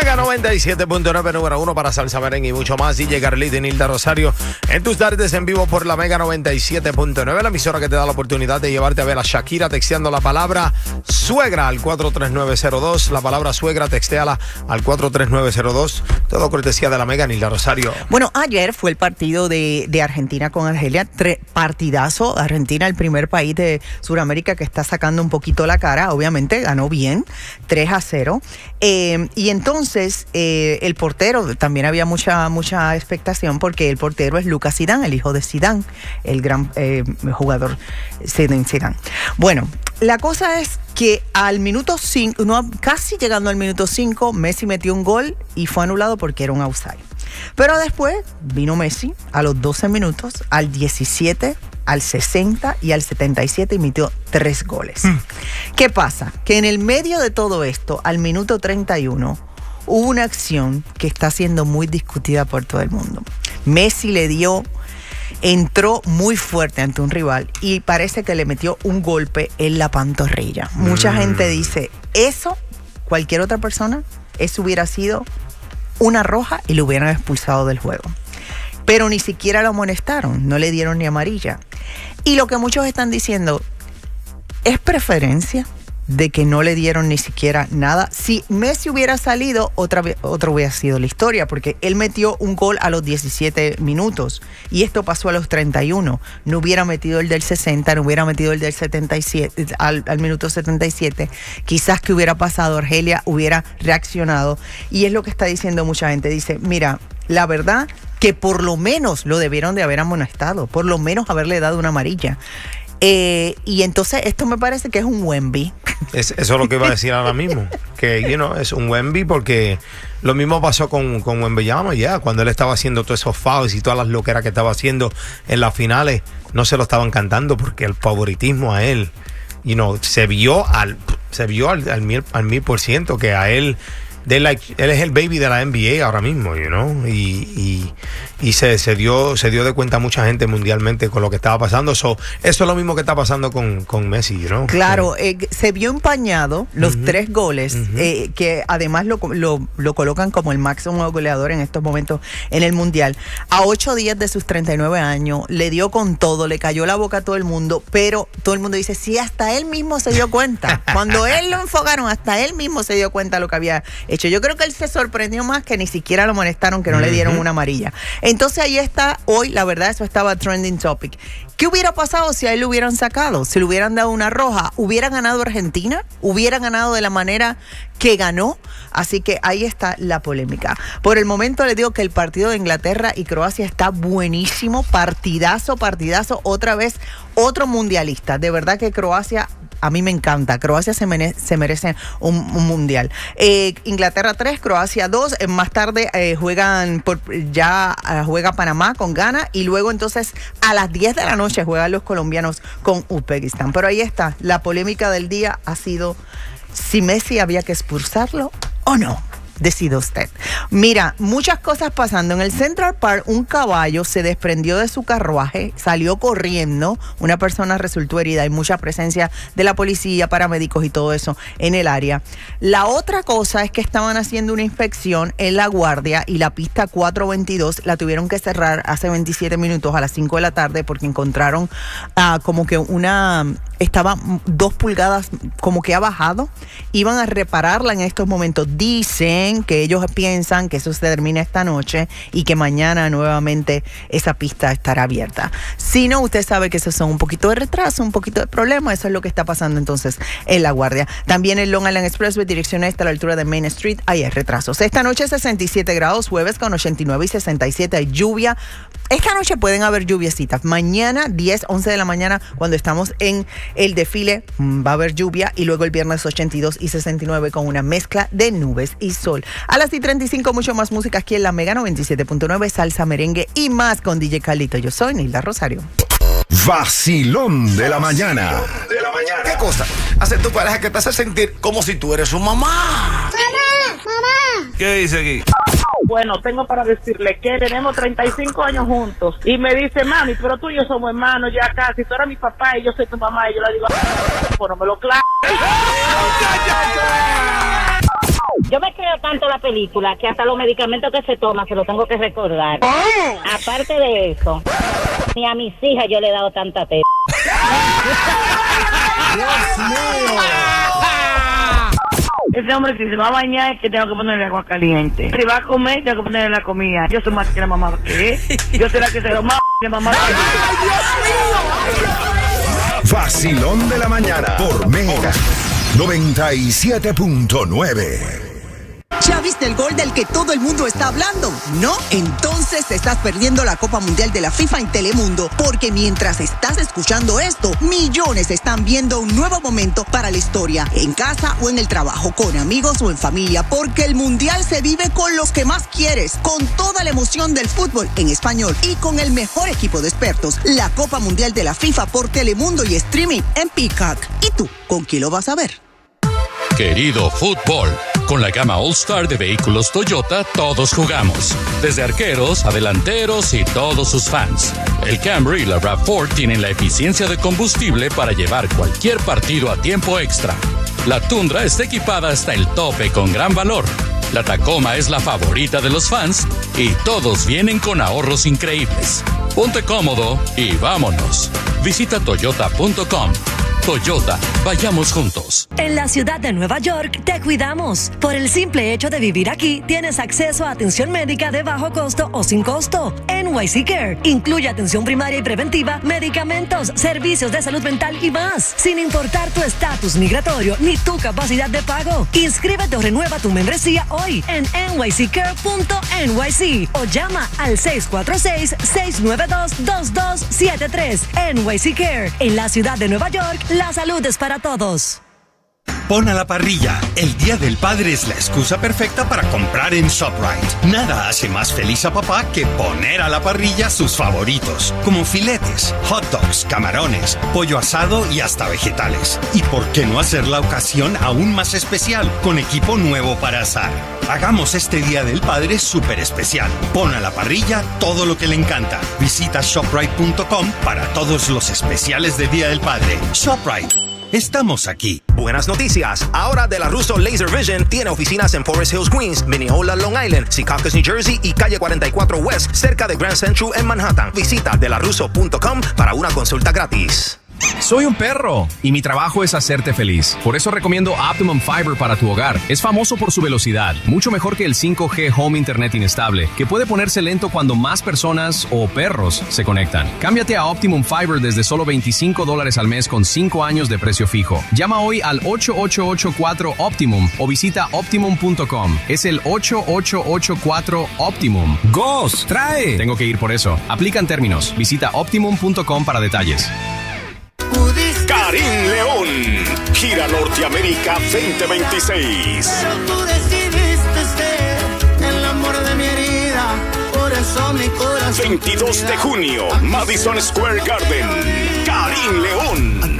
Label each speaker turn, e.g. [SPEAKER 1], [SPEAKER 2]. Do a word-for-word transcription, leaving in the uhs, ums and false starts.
[SPEAKER 1] Mega noventa y siete punto nueve, número uno para salsa, merengue y mucho más. D J Carlito y Nilda Rosario en tus tardes en vivo por la Mega noventa y siete punto nueve, la emisora que te da la oportunidad de llevarte a ver a Shakira texteando la palabra suegra al cuatro tres nueve cero dos. La palabra suegra, textéala al cuatro tres nueve cero dos. Todo cortesía de la Mega, Nilda Rosario.
[SPEAKER 2] Bueno, ayer fue el partido de, de Argentina con Argelia. Tre, partidazo. Argentina, el primer país de Sudamérica que está sacando un poquito la cara. Obviamente ganó bien, tres a cero. Eh, y entonces eh, el portero, también había mucha mucha expectación porque el portero es Lucas Zidane, el hijo de Zidane, el gran eh, jugador Zinedine Zidane. Bueno, la cosa es que al minuto cinco, no, casi llegando al minuto cinco, Messi metió un gol y fue anulado porque era un outside. Pero después vino Messi a los doce minutos, al diecisiete, al sesenta y al setenta y siete y metió tres goles. Mm. ¿Qué pasa? Que en el medio de todo esto, al minuto treinta y uno, hubo una acción que está siendo muy discutida por todo el mundo. Messi le dio, entró muy fuerte ante un rival y parece que le metió un golpe en la pantorrilla. Mm. Mucha gente dice, eso, cualquier otra persona, eso hubiera sido una roja y lo hubieran expulsado del juego. Pero ni siquiera lo amonestaron, no le dieron ni amarilla. Y lo que muchos están diciendo, ¿es preferencia de que no le dieron ni siquiera nada? Si Messi hubiera salido, otra, otra hubiera sido la historia, porque él metió un gol a los diecisiete minutos y esto pasó a los treinta y uno. No hubiera metido el del sesenta, no hubiera metido el del setenta y siete, al, al minuto setenta y siete. Quizás que hubiera pasado, Argelia hubiera reaccionado. Y es lo que está diciendo mucha gente. Dice, mira, la verdad que por lo menos lo debieron de haber amonestado, por lo menos haberle dado una amarilla. Eh, y entonces esto me parece que es un Wemby.
[SPEAKER 1] Es, eso es lo que iba a decir ahora mismo, que you know, es un Wemby porque lo mismo pasó con, con Wembanyama ya, cuando él estaba haciendo todos esos fouls y todas las loqueras que estaba haciendo en las finales, no se lo estaban cantando porque el favoritismo a él, you know, se vio al se vio al, al, mil, al mil por ciento que a él de like, él es el baby de la N B A ahora mismo, you know, y, y, y se, se dio se dio de cuenta mucha gente mundialmente con lo que estaba pasando. So, eso es lo mismo que está pasando con, con Messi, you know.
[SPEAKER 2] Claro, eh, se vio empañado los uh-huh. tres goles, uh-huh. eh, que además lo, lo, lo colocan como el máximo goleador en estos momentos en el Mundial. A ocho días de sus treinta y nueve años, le dio con todo, le cayó la boca a todo el mundo, pero todo el mundo dice, sí, hasta él mismo se dio cuenta. Cuando él lo enfocaron, hasta él mismo se dio cuenta de lo que había hecho. Yo creo que él se sorprendió más que ni siquiera lo molestaron, que no uh-huh. le dieron una amarilla. Entonces ahí está, hoy la verdad eso estaba trending topic. ¿Qué hubiera pasado si a él lo hubieran sacado? Si le hubieran dado una roja, ¿hubiera ganado Argentina? ¿Hubiera ganado de la manera que ganó? Así que ahí está la polémica. Por el momento les digo que el partido de Inglaterra y Croacia está buenísimo, partidazo, partidazo, otra vez otro mundialista. De verdad que Croacia, a mí me encanta. Croacia se, mere- se merece un, un mundial. Eh, Inglaterra tres, Croacia dos. Eh, más tarde eh, juegan por, ya uh, juega Panamá con Ghana y luego entonces a las diez de la noche juegan los colombianos con Uzbekistán. Pero ahí está, la polémica del día ha sido si Messi había que expulsarlo o no. Decida usted. Mira, muchas cosas pasando. En el Central Park, un caballo se desprendió de su carruaje, salió corriendo, una persona resultó herida. Hay mucha presencia de la policía, paramédicos y todo eso en el área. La otra cosa es que estaban haciendo una inspección en La Guardia y la pista cuatrocientos veintidós la tuvieron que cerrar hace veintisiete minutos a las cinco de la tarde porque encontraron uh, como que una... estaba dos pulgadas como que ha bajado. Iban a repararla en estos momentos. Dicen que ellos piensan que eso se termina esta noche y que mañana nuevamente esa pista estará abierta. Si no, usted sabe que esos son un poquito de retraso, un poquito de problema. Eso es lo que está pasando entonces en La Guardia. También en Long Island Expressway, dirección este a la altura de Main Street, hay retrasos. Esta noche sesenta y siete grados, jueves con ochenta y nueve y sesenta y siete, hay lluvia. Esta noche pueden haber lluviecitas. Mañana, diez, once de la mañana, cuando estamos en el desfile, va a haber lluvia. Y luego el viernes ochenta y dos y sesenta y nueve con una mezcla de nubes y sol. A las treinta y cinco, mucho más música aquí en la Mega noventa y siete punto nueve, salsa, merengue y más con D J Carlito. Yo soy Nilda Rosario.
[SPEAKER 3] Vacilón de la mañana.
[SPEAKER 4] De la mañana. ¿Qué cosa hace tu pareja que te hace sentir como si tú eres su mamá?
[SPEAKER 5] Mamá, mamá.
[SPEAKER 4] ¿Qué dice aquí?
[SPEAKER 6] Bueno, tengo para decirle que tenemos treinta y cinco años juntos y me dice, mami, pero tú y yo somos hermanos ya casi, tú eres mi papá y yo soy tu mamá, y yo le digo, bueno, me lo clavo.
[SPEAKER 5] Yo me creo tanto la película que hasta los medicamentos que se toma se los tengo que recordar.
[SPEAKER 6] ¿Cómo?
[SPEAKER 5] Aparte de eso, ni a mis hijas yo le he dado tanta teta.
[SPEAKER 3] Dios mío.
[SPEAKER 6] Ese hombre, si se va a bañar, es que tengo que ponerle agua caliente. Si va a comer, tengo que ponerle la comida. Yo soy más que la mamá que es. Yo soy la que se lo más que la mamá que es.
[SPEAKER 3] Vacilón de la mañana por Mega noventa y siete punto nueve.
[SPEAKER 7] ¿Ya viste el gol del que todo el mundo está hablando? ¿No? Entonces te estás perdiendo la Copa Mundial de la FIFA en Telemundo, porque mientras estás escuchando esto, millones están viendo un nuevo momento para la historia, en casa o en el trabajo, con amigos o en familia, porque el Mundial se vive con los que más quieres, con toda la emoción del fútbol en español y con el mejor equipo de expertos. La Copa Mundial de la FIFA por Telemundo y streaming en Peacock. ¿Y tú, con quién lo vas a ver?
[SPEAKER 8] Querido fútbol, con la gama All Star de vehículos Toyota, todos jugamos. Desde arqueros a delanteros y todos sus fans. El Camry y la RAV cuatro tienen la eficiencia de combustible para llevar cualquier partido a tiempo extra. La Tundra está equipada hasta el tope con gran valor. La Tacoma es la favorita de los fans y todos vienen con ahorros increíbles. Ponte cómodo y vámonos. Visita toyota punto com. Toyota, vayamos juntos.
[SPEAKER 9] En la ciudad de Nueva York te cuidamos. Por el simple hecho de vivir aquí, tienes acceso a atención médica de bajo costo o sin costo. N Y C Care incluye atención primaria y preventiva, medicamentos, servicios de salud mental y más, sin importar tu estatus migratorio ni tu capacidad de pago. Inscríbete o renueva tu membresía hoy en N Y C care punto N Y C o llama al seis cuatro seis, seis nueve dos, dos dos siete tres. N Y C Care, en la ciudad de Nueva York, la salud es para todos.
[SPEAKER 10] Pon a la parrilla. El Día del Padre es la excusa perfecta para comprar en ShopRite. Nada hace más feliz a papá que poner a la parrilla sus favoritos, como filetes, hot dogs, camarones, pollo asado y hasta vegetales. ¿Y por qué no hacer la ocasión aún más especial con equipo nuevo para asar? Hagamos este Día del Padre súper especial. Pon a la parrilla todo lo que le encanta. Visita shoprite punto com para todos los especiales de Día del Padre. ShopRite. Estamos aquí.
[SPEAKER 11] Buenas noticias. Ahora De La Russo Laser Vision tiene oficinas en Forest Hills, Queens, Minneola, Long Island, Secaucus, New Jersey y calle cuarenta y cuatro West, cerca de Grand Central en Manhattan. Visita de la russo punto com para una consulta gratis.
[SPEAKER 12] Soy un perro y mi trabajo es hacerte feliz. Por eso recomiendo Optimum Fiber para tu hogar. Es famoso por su velocidad, mucho mejor que el cinco G Home Internet inestable, que puede ponerse lento cuando más personas o perros se conectan. Cámbiate a Optimum Fiber desde solo veinticinco dólares al mes con cinco años de precio fijo. Llama hoy al ocho ocho ocho cuatro Optimum o visita optimum punto com. Es el ocho ocho ocho cuatro Optimum. ¡Gos! ¡Trae! Tengo que ir por eso. Aplican términos. Visita optimum punto com para detalles.
[SPEAKER 3] Karim León, Gira Norteamérica veinte veintiséis.
[SPEAKER 13] Pero tú decidiste ser el amor de mi herida, por eso mi corazón.
[SPEAKER 3] veintidós de junio, Madison Square Garden. Karim León.